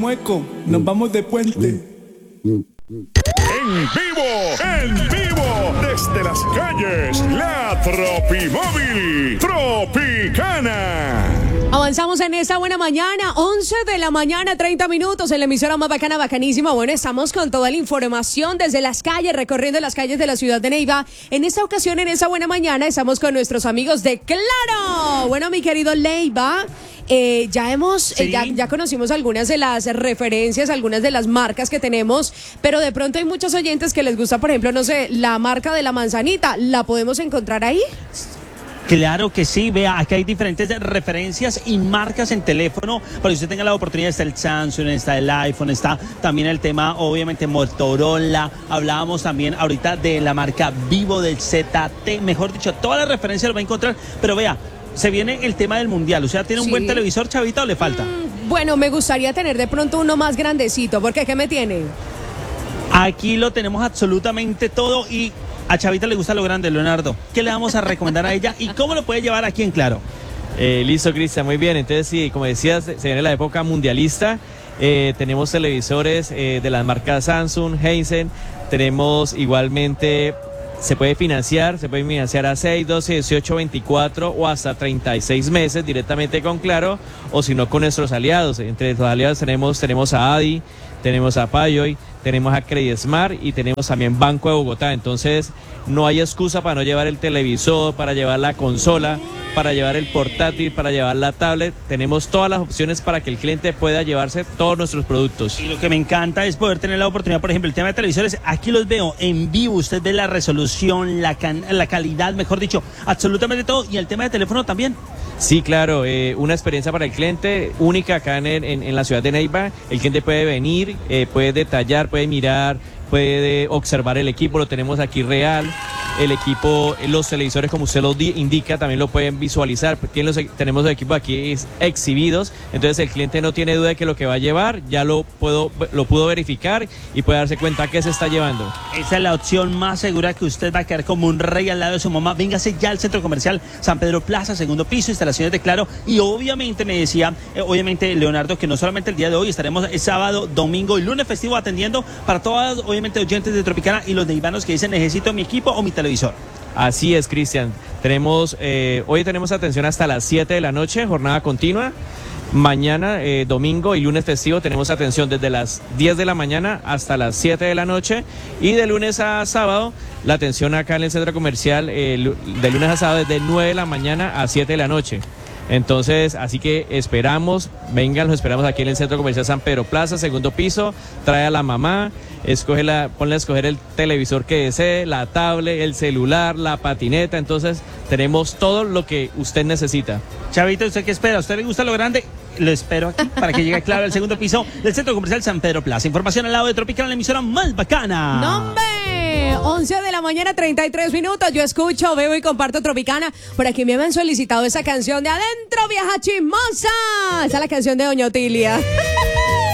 Mueco, nos vamos de puente. En vivo, desde las calles, la Tropimóvil Tropicana. Avanzamos en esta buena mañana, 11 de la mañana, 30 minutos, en la emisora más bacana, bacanísima. Bueno, estamos con toda la información desde las calles, recorriendo las calles de la ciudad de Neiva. En esta ocasión, en esta buena mañana, estamos con nuestros amigos de Claro. Bueno, mi querido Leiva, ya conocimos algunas de las referencias, algunas de las marcas que tenemos, pero de pronto hay muchos oyentes que les gusta, por ejemplo, no sé, la marca de la manzanita. ¿La podemos encontrar ahí? Claro que sí, vea, aquí hay diferentes referencias y marcas en teléfono para que usted tenga la oportunidad. Está el Samsung, está el iPhone, está también el tema, obviamente, Motorola. Hablábamos también ahorita de la marca Vivo, del ZT, mejor dicho, todas las referencias lo va a encontrar, pero vea, se viene el tema del mundial. ¿O sea, tiene un buen televisor, Chavita, o le falta? Bueno, me gustaría tener de pronto uno más grandecito, porque ¿qué me tiene? Aquí lo tenemos absolutamente todo y a Chavita le gusta lo grande, Leonardo. ¿Qué le vamos a recomendar a ella y cómo lo puede llevar aquí en Claro? Listo, Cristian, muy bien. Entonces, sí, como decías, se viene la época mundialista. Tenemos televisores de las marcas Samsung, Hisense. Tenemos igualmente, se puede financiar a 6, 12, 18, 24 o hasta 36 meses directamente con Claro, o si no con nuestros aliados. Entre los aliados tenemos a Adi, tenemos a Payoy, tenemos a Credismart y tenemos también Banco de Bogotá. Entonces no hay excusa para no llevar el televisor, para llevar la consola, para llevar el portátil, para llevar la tablet. Tenemos todas las opciones para que el cliente pueda llevarse todos nuestros productos. Y lo que me encanta es poder tener la oportunidad, por ejemplo, el tema de televisores. Aquí los veo en vivo, usted ve la resolución, la calidad, mejor dicho, absolutamente todo. Y el tema de teléfono también. Sí, claro, una experiencia para el cliente única acá en la ciudad de Neiva. El cliente puede venir, puede detallar, puede mirar, puede observar el equipo, lo tenemos aquí real. El equipo, los televisores, como usted lo indica, también lo pueden visualizar. Tenemos los equipos aquí exhibidos, entonces el cliente no tiene duda de que lo que va a llevar ya lo pudo verificar y puede darse cuenta que se está llevando. Esa es la opción más segura, que usted va a quedar como un rey al lado de su mamá. Véngase ya al Centro Comercial San Pedro Plaza, segundo piso, instalaciones de Claro. Y obviamente me decía, Leonardo, que no solamente el día de hoy, estaremos el sábado, domingo y lunes festivo atendiendo para todas, obviamente, oyentes de Tropicana y los neivanos que dicen necesito mi equipo o mi televisor. Así es, Cristian. Hoy tenemos atención hasta las 7 de la noche, jornada continua. Mañana, domingo y lunes festivo, tenemos atención desde las 10 de la mañana hasta las 7 de la noche. Y de lunes a sábado, la atención acá en el centro comercial, de lunes a sábado, desde 9 de la mañana a 7 de la noche. Entonces, así que los esperamos aquí en el Centro Comercial San Pedro Plaza, segundo piso. Trae a la mamá, ponle a escoger el televisor que desee, la tablet, el celular, la patineta. Entonces, tenemos todo lo que usted necesita. Chavita, ¿usted qué espera? ¿A usted le gusta lo grande? Lo espero aquí para que llegue Claro al segundo piso del Centro Comercial San Pedro Plaza. Información al lado de Tropicana, la emisora más bacana. ¡Nombre! 11 de la mañana, 33 minutos. Yo escucho, veo y comparto Tropicana. Por aquí me habían solicitado esa canción de Adentro Vieja Chismosa. Esa es la canción de Doña Otilia.